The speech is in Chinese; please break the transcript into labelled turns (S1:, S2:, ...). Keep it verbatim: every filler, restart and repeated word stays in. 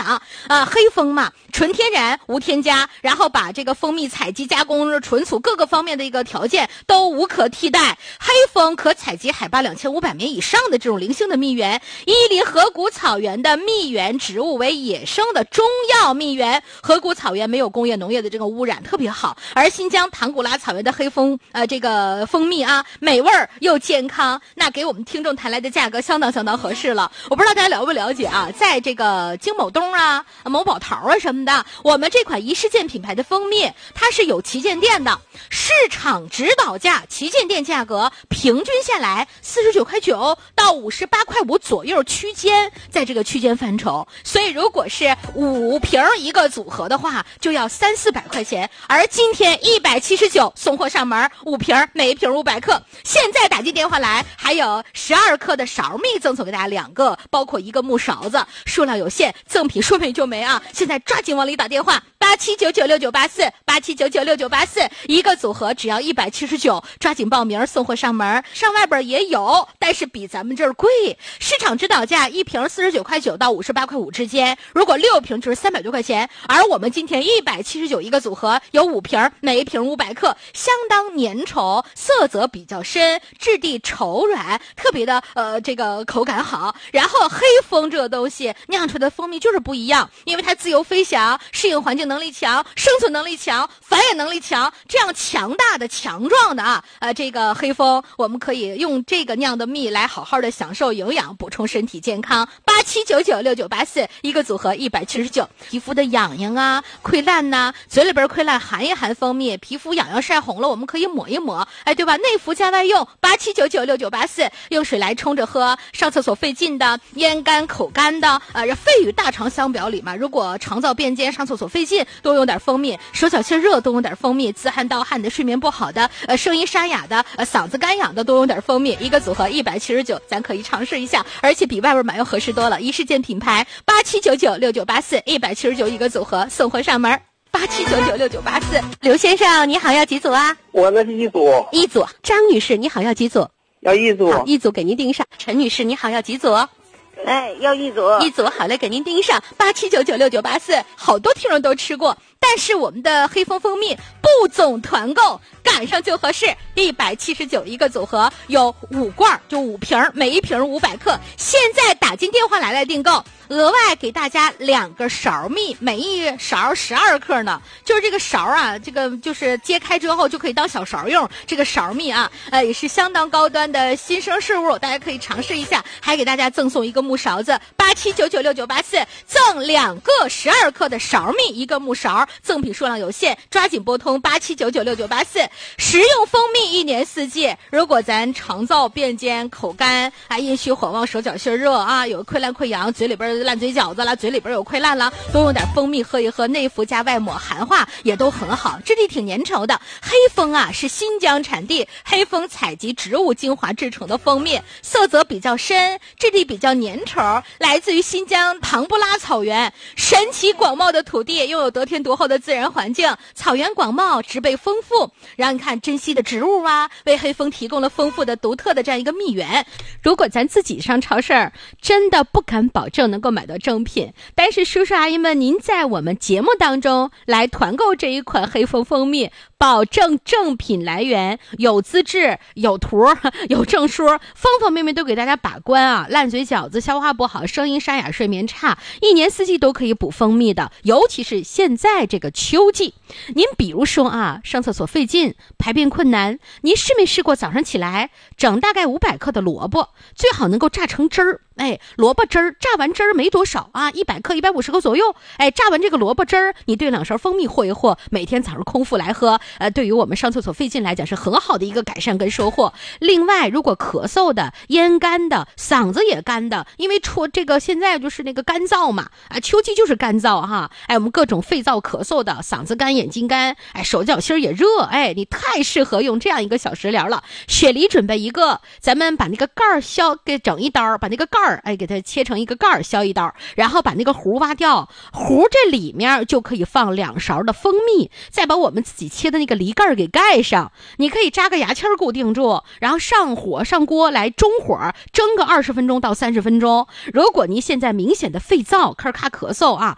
S1: 啊，呃，黑蜂嘛，纯天然无添加，然后把这个蜂蜜采集、加工、存储各个方面的一个条件都无可替代。黑蜂可采集海拔两千五百米以上的这种零星的蜜源，伊犁河谷草原的蜜源植物为野生的中药蜜源，河谷草原没有工业农业的这个污染，特别好。而新疆唐古拉草原的黑蜂呃这个蜂蜜啊，美味又健康，那给我们听众谈来的价格相当相当合适了。我不知道大家了不了解啊，在这个金某东啊、某宝桃啊什么的，我们这款宜诗健品牌的蜂蜜，它是有旗舰店的，市场指导价旗舰店价格平均下来四十九块九到五十八块五左右区间，在这个区间范畴。所以如果是五瓶一个组合的话，就要三四百块钱，而今天一百七十九送货上门，五瓶每一瓶五百克。现在打进电话来，还有十二克的勺蜜赠送给大家两个，包括一个木勺子，数量有限，赠品说没就没啊！现在抓紧往里打电话，八七九九六九八四八七九九六九八四，一个组合只要一百七十九，抓紧报名，送货上门。上外边也有，但是比咱们这儿贵。市场指导价一瓶四十九块九到五十八块五之间，如果六瓶就是三百多块钱。而我们今天一百七十九一个组合，有五瓶，每一瓶五百克，相当粘稠，色泽比较深，质地稠软，特别的呃这个口感好。然后黑蜂这个东西酿出来的蜂蜜就是不一样，因为它自由飞翔，适应环境能力强，生存能力强，繁衍能力强，这样强大的强壮的啊呃这个黑蜂，我们可以用这个酿的蜜来好好的享受营养，补充身体健康。八七九九六九八四，一个组合一百七十九。皮肤的痒痒啊、溃烂呐、啊，嘴里边溃烂含一含蜂蜜，皮肤痒痒晒红了，我们可以抹一抹，哎，对吧？内服加外用。八七九九六九八四，用水来冲着喝，上厕所费劲的、咽干口干的，呃，肺与大肠相表里嘛，如果肠燥便坚、上厕所费劲，多用点蜂蜜；手脚心热，多用点蜂蜜；自汗盗汗的、睡眠不好的、呃，声音沙哑的、呃，嗓子干痒的，多用点蜂蜜。一个组合一百七十九，咱可以尝试一下，而且比外边买要合适多了。宜诗健品牌，八七九九六九八四，一百七十九一个组合，送货上门。八七九九六九八四，刘先生你好，要几组啊？
S2: 我那是一组。
S1: 一组。张女士你好，要几组？
S2: 要一组。
S1: 好，一组给您盯上。陈女士你好，要几组？
S3: 哎，要一组。
S1: 一组好嘞，给您盯上。八七九九六九八四，好多听众都吃过，但是我们的黑蜂蜂蜜不总团购，赶上就合适，一百七十九一个组合，有五罐，就五瓶，每一瓶五百克。现在打进电话来来订购，额外给大家两个勺蜜，每一勺十二克呢。就是这个勺啊，这个就是揭开之后就可以当小勺用。这个勺蜜啊，呃，也是相当高端的新生事物，大家可以尝试一下。还给大家赠送一个木勺子，八七九九六九八四，赠两个十二克的勺蜜，一个木勺，赠品数量有限，抓紧拨通八七九九六九八四。食用蜂蜜一年四季，如果咱肠燥便坚、口干啊、阴虚火旺、手脚心热啊，有溃烂溃疡，嘴里边烂嘴饺子了，嘴里边有溃烂了，多用点蜂蜜喝一喝，内服加外抹，含化也都很好，质地挺粘稠的。黑蜂啊是新疆产地，黑蜂采集植物精华制成的蜂蜜，色泽比较深，质地比较粘稠，来自于新疆唐布拉草原，神奇广袤的土地，拥有得天独厚的自然环境，草原广袤，植被丰富，让你看珍稀的植物啊，为黑蜂提供了丰富的独特的这样一个蜜源。如果咱自己上超市，真的不敢保证能够买到正品，但是叔叔阿姨们，您在我们节目当中来团购这一款黑蜂蜂蜜，保证正品来源，有资质，有图，有证书，方方面面都给大家把关啊！烂嘴饺子、消化不好、声音沙哑、睡眠差，一年四季都可以补蜂蜜的，尤其是现在这个秋季。您比如说啊，上厕所费劲、排便困难，您试没试过早上起来整大概五百克的萝卜，最好能够榨成汁儿。哎，萝卜汁儿榨完汁儿没多少啊，一百克、一百五十克左右。哎，榨完这个萝卜汁儿，你兑两勺蜂蜜和一和，每天早上空腹来喝，呃，对于我们上厕所费劲来讲是很好的一个改善跟收获。另外，如果咳嗽的、咽干的、嗓子也干的，因为出这个现在就是那个干燥嘛，啊，秋季就是干燥哈。哎，我们各种肺燥、咳嗽的、嗓子干、眼睛干，哎，手脚心也热，哎，你太适合用这样一个小食疗了。雪梨准备一个，咱们把那个盖儿削给整一刀，把那个盖儿。哎，给它切成一个盖儿，削一刀，然后把那个核挖掉，核这里面就可以放两勺的蜂蜜，再把我们自己切的那个梨盖儿给盖上。你可以扎个牙签固定住，然后上火上锅来中火蒸个二十分钟到三十分钟。如果您现在明显的肺燥、咳咔咳嗽啊，